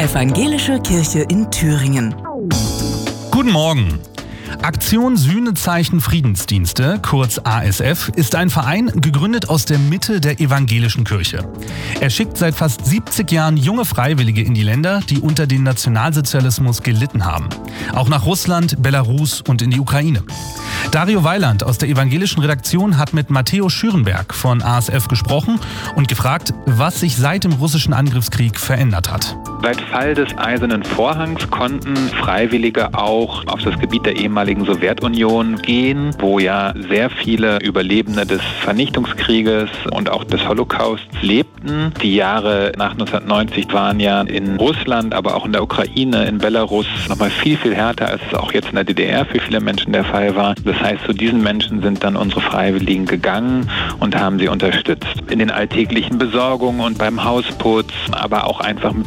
Evangelische Kirche in Thüringen. Guten Morgen. Aktion Sühnezeichen Friedensdienste, kurz ASF, ist ein Verein, gegründet aus der Mitte der evangelischen Kirche. Er schickt seit fast 70 Jahren junge Freiwillige in die Länder, die unter dem Nationalsozialismus gelitten haben. Auch nach Russland, Belarus und in die Ukraine. Dario Weiland aus der evangelischen Redaktion hat mit Matteo Schürenberg von ASF gesprochen und gefragt, was sich seit dem russischen Angriffskrieg verändert hat. Seit Fall des Eisernen Vorhangs konnten Freiwillige auch auf das Gebiet der ehemaligen Sowjetunion gehen, wo ja sehr viele Überlebende des Vernichtungskrieges und auch des Holocausts lebten. Die Jahre nach 1990 waren ja in Russland, aber auch in der Ukraine, in Belarus nochmal viel, viel härter, als es auch jetzt in der DDR für viele Menschen der Fall war. Das heißt, zu diesen Menschen sind dann unsere Freiwilligen gegangen und haben sie unterstützt. In den alltäglichen Besorgungen und beim Hausputz, aber auch einfach mit